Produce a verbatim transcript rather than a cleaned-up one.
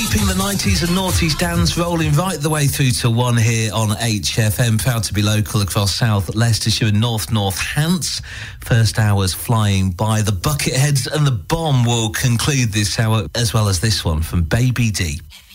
Keeping the nineties and noughties dance rolling right the way through to one here on H F M. Proud to be local across South Leicestershire and North Northants. First hour's flying by. The Bucketheads and the Bomb will conclude this hour, as well as this one from Baby D.